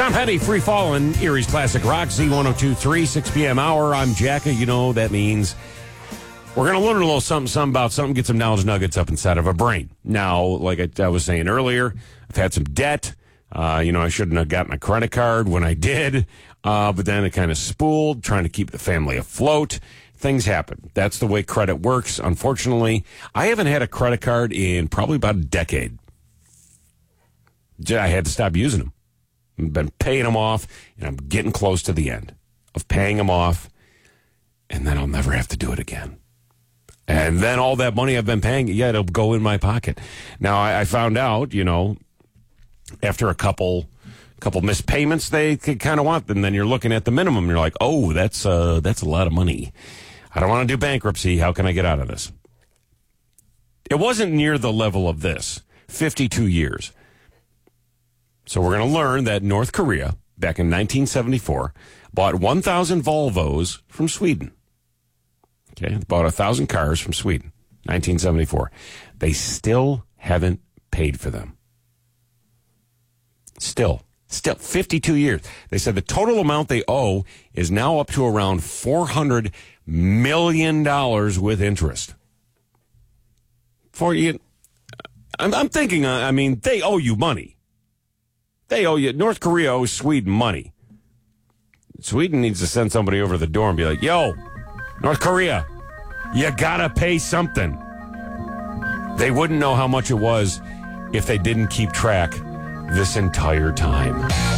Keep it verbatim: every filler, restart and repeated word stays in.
Tom Petty, Free Fallin', Erie's Classic Rock, Z ten twenty-three, six p.m. hour. I'm Jacka. You know that means we're going to learn a little something, something about something, get some knowledge nuggets up inside of a brain. Now, like I, I was saying earlier, I've had some debt. Uh, you know, I shouldn't have gotten a credit card when I did, uh, but then it kind of spooled, trying to keep the family afloat. Things happen. That's the way credit works. Unfortunately, I haven't had a credit card in probably about a decade. I had to stop using them. I've been paying them off, and I'm getting close to the end of paying them off, and then I'll never have to do it again. And then all that money I've been paying, yeah, it'll go in my pocket. Now, I, I found out, you know, after a couple couple missed payments, they kind of want them. Then you're looking at the minimum. You're like, oh, that's uh, that's a lot of money. I don't want to do bankruptcy. How can I get out of this? It wasn't near the level of this. fifty-two years. So we're going to learn that North Korea, back in nineteen seventy-four, bought one thousand Volvos from Sweden. Okay, bought one thousand cars from Sweden, nineteen seventy-four. They still haven't paid for them. Still, still, fifty-two years. They said the total amount they owe is now up to around four hundred million dollars with interest. For you, I'm, I'm thinking, I mean, they owe you money. They owe you. North Korea owes Sweden money. Sweden needs to send somebody over to the door and be like, yo, North Korea, you gotta pay something. They wouldn't know how much it was if they didn't keep track this entire time.